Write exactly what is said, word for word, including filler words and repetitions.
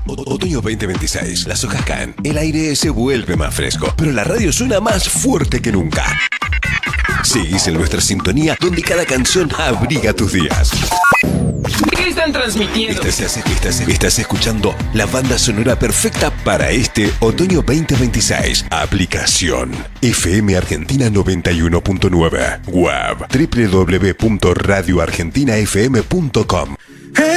Otoño veinte veintiséis. Las hojas caen. El aire se vuelve más fresco. Pero la radio suena más fuerte que nunca. Seguís en nuestra sintonía, donde cada canción abriga tus días. ¿Qué están transmitiendo? Estás, estás, estás escuchando la banda sonora perfecta para este otoño veinte veintiséis. Aplicación F M Argentina noventa y uno punto nueve. Web doble u doble u doble u punto radio argentina f m punto com.